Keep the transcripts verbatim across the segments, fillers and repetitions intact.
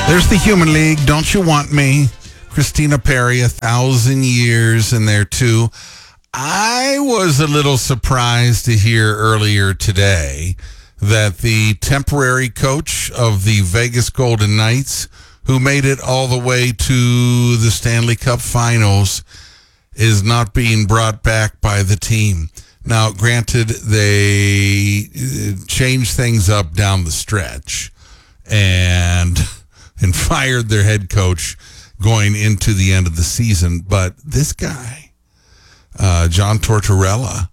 There's the Human League, Don't You Want Me? Christina Perri, A Thousand Years in there too. I was a little surprised to hear earlier today that the temporary coach of the Vegas Golden Knights, who made it all the way to the Stanley Cup Finals, is not being brought back by the team. Now, granted, they changed things up down the stretch and and fired their head coach going into the end of the season. But this guy, uh, John Tortorella,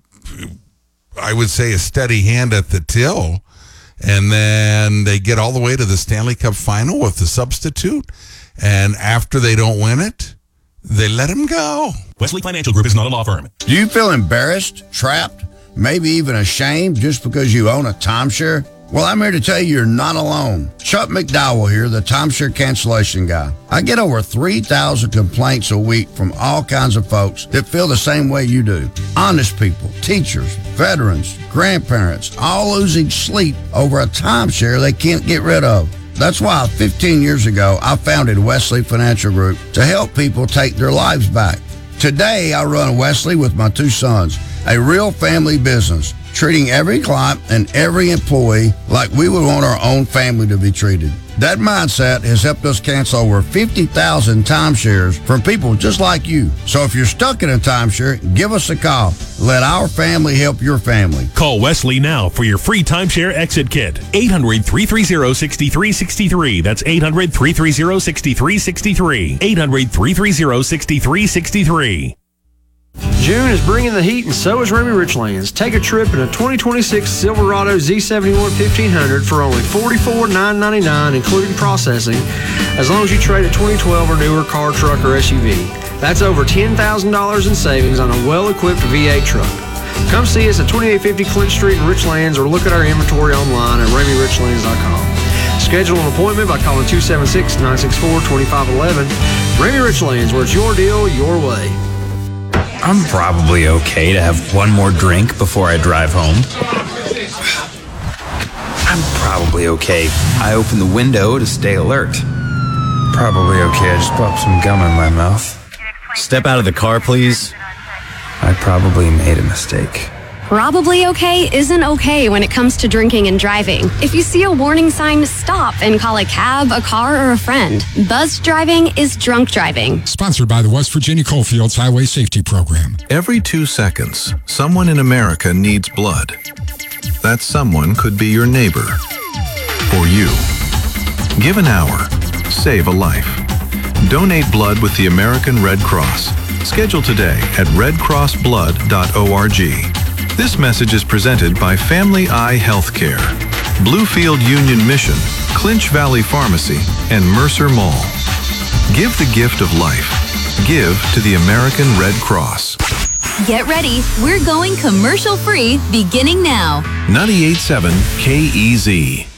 I would say a steady hand at the till. And then they get all the way to the Stanley Cup Final with the substitute. And after they don't win it, they let him go. Wesley Financial Group is not a law firm. Do you feel embarrassed, trapped, maybe even ashamed just because you own a timeshare? Well, I'm here to tell you you're not alone. Chuck McDowell here, the timeshare cancellation guy. I get over three thousand complaints a week from all kinds of folks that feel the same way you do. Honest people, teachers, veterans, grandparents, all losing sleep over a timeshare they can't get rid of. That's why fifteen years ago, I founded Wesley Financial Group to help people take their lives back. Today, I run Wesley with my two sons, a real family business, treating every client and every employee like we would want our own family to be treated. That mindset has helped us cancel over fifty thousand timeshares from people just like you. So if you're stuck in a timeshare, give us a call. Let our family help your family. Call Wesley now for your free timeshare exit kit. eight hundred, three three zero, six three six three. That's eight hundred, three three zero, six three six three. eight hundred, three three zero, six three six three. June is bringing the heat, and so is Remy Richlands. Take a trip in a twenty twenty-six Silverado Z seventy-one fifteen hundred for only forty-four thousand nine hundred ninety-nine dollars, including processing, as long as you trade a twenty twelve or newer car, truck, or S U V. That's over ten thousand dollars in savings on a well-equipped V eight truck. Come see us at twenty-eight fifty Clint Street in Richlands, or look at our inventory online at Remy Richlands dot com. Schedule an appointment by calling two seven six, nine six four, two five one one. Remy Richlands, where it's your deal, your way. I'm probably okay to have one more drink before I drive home. I'm probably okay. I open the window to stay alert. Probably okay. I just popped some gum in my mouth. Step out of the car, please. I probably made a mistake. Probably okay isn't okay when it comes to drinking and driving. If you see a warning sign, stop and call a cab, a car, or a friend. Buzzed driving is drunk driving. Sponsored by the West Virginia Coalfields Highway Safety Program. Every two seconds, someone in America needs blood. That someone could be your neighbor or you. Give an hour. Save a life. Donate blood with the American Red Cross. Schedule today at red cross blood dot org. This message is presented by Family Eye Healthcare, Bluefield Union Mission, Clinch Valley Pharmacy, and Mercer Mall. Give the gift of life. Give to the American Red Cross. Get ready. We're going commercial free beginning now. ninety-eight point seven K E Z.